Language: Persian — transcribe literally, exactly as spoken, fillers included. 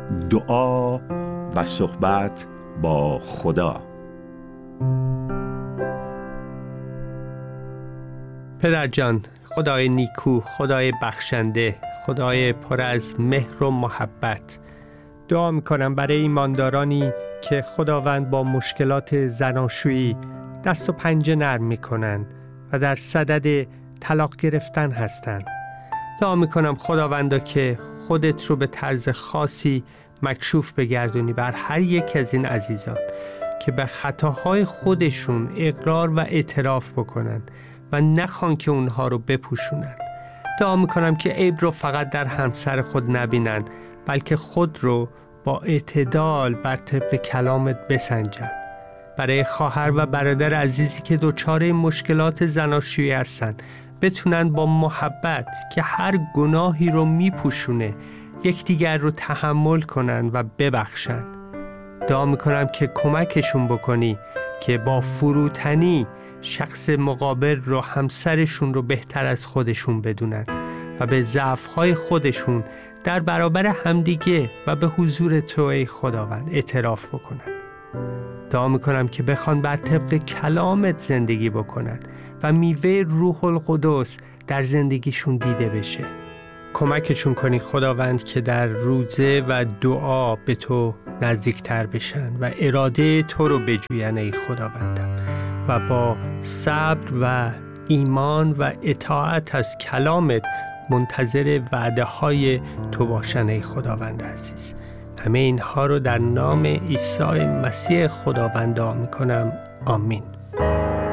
دعا و صحبت با خدا. پدر جان، خدای نیکو، خدای بخشنده، خدای پر از مهر و محبت، دعا میکنم برای ایماندارانی که خداوند با مشکلات زناشویی دست و پنجه نرم میکنن و در صدد طلاق گرفتن هستن. دعا میکنم خداوندا که خودت رو به طرز خاصی مکشوف بگردونی بر هر یک از این عزیزان که به خطاهای خودشون اقرار و اعتراف بکنن و نخوان که اونها رو بپوشونن. دعا میکنم که عیب رو فقط در همسر خود نبینن، بلکه خود رو با اعتدال بر طبق کلامت بسنجن. برای خواهر و برادر عزیزی که دچار مشکلات زناشویی هستن، بتونن با محبت که هر گناهی رو میپوشونه یکدیگر رو تحمل کنن و ببخشن. دعا میکنم که کمکشون بکنی که با فروتنی شخص مقابل رو، همسرشون رو بهتر از خودشون بدونن و به ضعف‌های خودشون در برابر همدیگه و به حضور تو ای خداوند اعتراف بکنن. دعا میکنم که بخوان بر طبق کلامت زندگی بکنن و میوه روح القدس در زندگیشون دیده بشه. کمکشون کنی خداوند که در روزه و دعا به تو نزدیکتر بشن و اراده تو رو بجوین ای خداوندم و با صبر و ایمان و اطاعت از کلامت منتظر وعده های تو باشن ای خداوند عزیز. همه اینها رو در نام عیسی مسیح خداوند دعا میکنم. آمین.